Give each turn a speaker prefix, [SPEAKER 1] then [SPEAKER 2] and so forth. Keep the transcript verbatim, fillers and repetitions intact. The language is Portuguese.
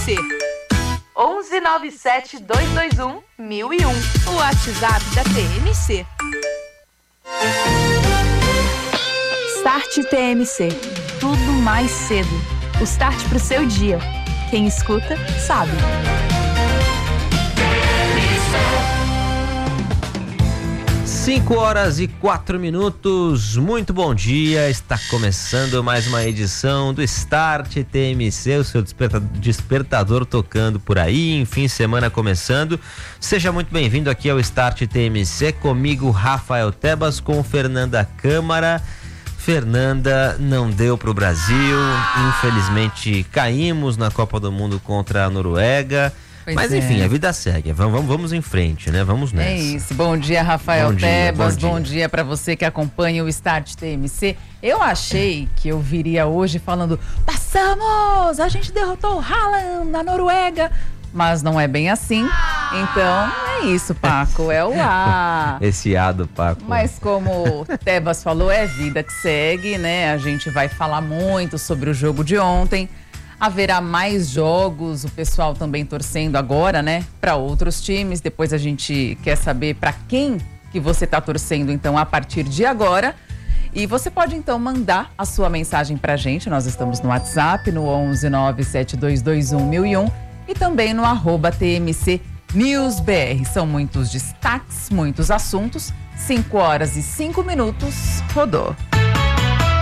[SPEAKER 1] C. onze nove sete dois dois um mil e um. O WhatsApp da T M C.
[SPEAKER 2] Start T M C. Tudo mais cedo. O start pro seu dia. Quem escuta, sabe.
[SPEAKER 3] cinco horas e quatro minutos, muito bom dia, está começando mais uma edição do Start T M C, o seu desperta- despertador tocando por aí, enfim, semana começando. Seja muito bem-vindo aqui ao Start T M C, comigo Rafael Tebas, com Fernanda Câmara. Fernanda, não deu pro Brasil, infelizmente caímos na Copa do Mundo contra a Noruega. Pois Mas enfim, é. a vida segue. Vamos, vamos, vamos em frente, né? Vamos nessa.
[SPEAKER 4] É isso. Bom dia, Rafael
[SPEAKER 3] bom
[SPEAKER 4] Tebas.
[SPEAKER 3] Dia, bom
[SPEAKER 4] bom
[SPEAKER 3] dia,
[SPEAKER 4] dia para você que acompanha o Start T M C. Eu achei que eu viria hoje falando: passamos! A gente derrotou o Haaland na Noruega. Mas não é bem assim. Então, é isso, Paco. É o A.
[SPEAKER 3] Esse A do Paco.
[SPEAKER 4] Mas como o Tebas falou, é vida que segue, né? A gente vai falar muito sobre o jogo de ontem. Haverá mais jogos, o pessoal também torcendo agora, né, para outros times. Depois a gente quer saber para quem que você está torcendo, então, a partir de agora. E você pode, então, mandar a sua mensagem para a gente. Nós estamos no WhatsApp, no onze nove sete dois dois um mil e um e também no arroba T M C News B R. São muitos destaques, muitos assuntos. cinco horas e cinco minutos. Rodou.